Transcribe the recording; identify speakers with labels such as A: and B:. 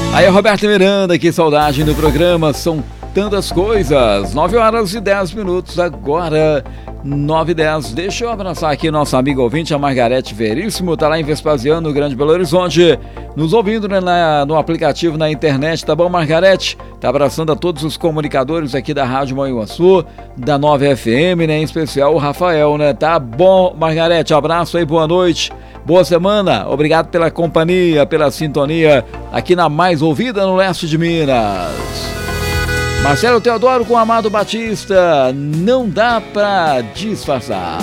A: Aí, Roberto Miranda, que saudade do programa, são tantas coisas. 9h10 agora, 9h10. Deixa eu abraçar aqui nosso amigo ouvinte, a Margarete Veríssimo, tá lá em Vespasiano, no Grande Belo Horizonte, nos ouvindo, né, no aplicativo, na internet, tá bom, Margarete? Tá abraçando a todos os comunicadores aqui da Rádio Manhuaçu, da 9 FM, né, em especial o Rafael, né? Tá bom, Margarete, abraço aí, boa noite. Boa semana, obrigado pela companhia, pela sintonia aqui na mais ouvida no leste de Minas. Marcelo Teodoro com Amado Batista, não dá pra disfarçar.